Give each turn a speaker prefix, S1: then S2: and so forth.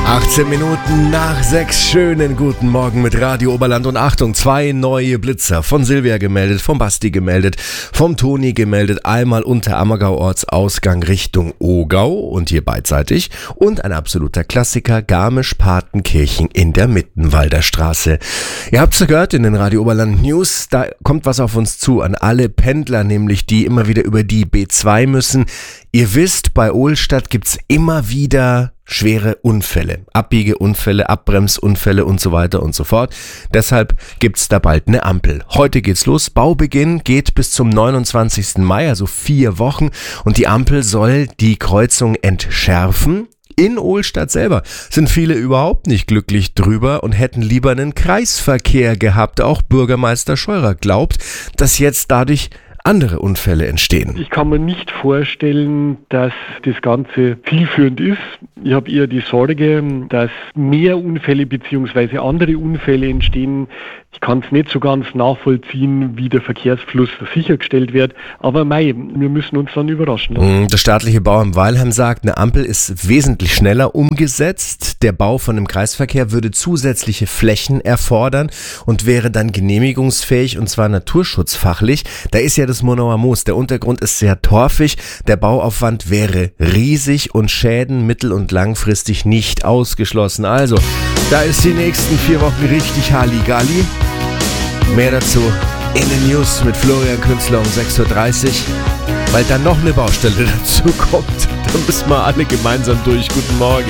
S1: 18 Minuten nach 6. Schönen guten Morgen mit Radio Oberland und Achtung, 2 neue Blitzer. Von Silvia gemeldet, vom Basti gemeldet, vom Toni gemeldet. Einmal unter Ammergau Ortsausgang Richtung Ogau und hier beidseitig. Und ein absoluter Klassiker, Garmisch-Partenkirchen in der Mittenwalder Straße. Ihr habt's gehört in den Radio Oberland News, da kommt was auf uns zu, an alle Pendler, nämlich die immer wieder über die B2 müssen. Ihr wisst, bei Ohlstadt gibt's immer wieder schwere Unfälle, Abbiegeunfälle, Abbremsunfälle und so weiter und so fort. Deshalb gibt's da bald eine Ampel. Heute geht's los. Baubeginn geht bis zum 29. Mai, also 4 Wochen. Und die Ampel soll die Kreuzung entschärfen. In Ohlstadt selber sind viele überhaupt nicht glücklich drüber und hätten lieber einen Kreisverkehr gehabt. Auch Bürgermeister Scheurer glaubt, dass jetzt dadurch andere Unfälle entstehen.
S2: Ich kann mir nicht vorstellen, dass das Ganze zielführend ist. Ich habe eher die Sorge, dass mehr Unfälle bzw. andere Unfälle entstehen. Ich kann es nicht so ganz nachvollziehen, wie der Verkehrsfluss sichergestellt wird. Aber wir müssen uns dann überraschen lassen.
S1: Das staatliche Bauamt Weilheim sagt, eine Ampel ist wesentlich schneller umgesetzt. Der Bau von einem Kreisverkehr würde zusätzliche Flächen erfordern und wäre dann genehmigungsfähig, und zwar naturschutzfachlich. Da ist ja das Monauer Moos. Der Untergrund ist sehr torfig. Der Bauaufwand wäre riesig und Schäden mittel- und langfristig nicht ausgeschlossen. Also, da ist die nächsten 4 Wochen richtig Halligalli. Mehr dazu in den News mit Florian Künzler um 6.30 Uhr, weil dann noch eine Baustelle dazu kommt. Da müssen wir alle gemeinsam durch. Guten Morgen.